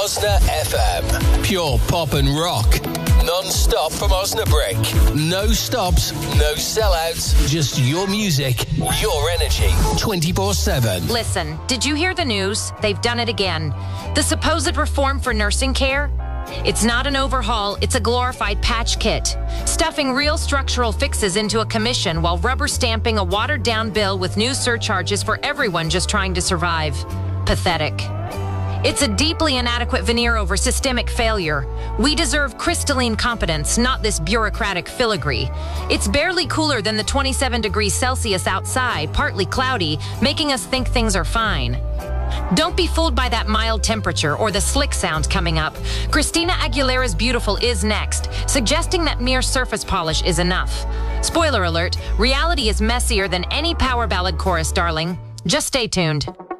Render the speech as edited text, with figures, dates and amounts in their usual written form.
Osna FM. Pure pop and rock. Non-stop from Osnabrück. No stops, no sellouts. Just your music, your energy. 24/7. Listen, did you hear the news? They've done it again. The supposed reform for nursing care? It's not an overhaul, it's a glorified patch kit. Stuffing real structural fixes into a commission while rubber stamping a watered-down bill with new surcharges for everyone just trying to survive. Pathetic. It's a deeply inadequate veneer over systemic failure. We deserve crystalline competence, not this bureaucratic filigree. It's barely cooler than the 27 degrees Celsius outside, partly cloudy, making us think things are fine. Don't be fooled by that mild temperature or the slick sound coming up. Christina Aguilera's Beautiful is next, suggesting that mere surface polish is enough. Spoiler alert, reality is messier than any power ballad chorus, darling. Just stay tuned.